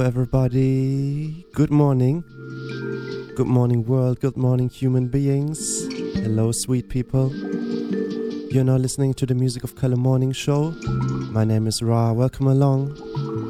everybody. Good morning. Good morning, world. Good morning, human beings. Hello, sweet people. You're now listening to the Music of Color Morning Show. My name is Ra. Welcome along.